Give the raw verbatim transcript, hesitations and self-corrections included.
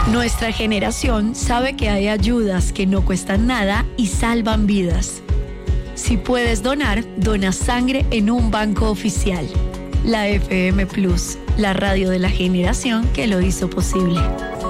Nuestra generación sabe que hay ayudas que no cuestan nada y salvan vidas. Si puedes donar, dona sangre en un banco oficial. La F M Plus, la radio de la generación que lo hizo posible.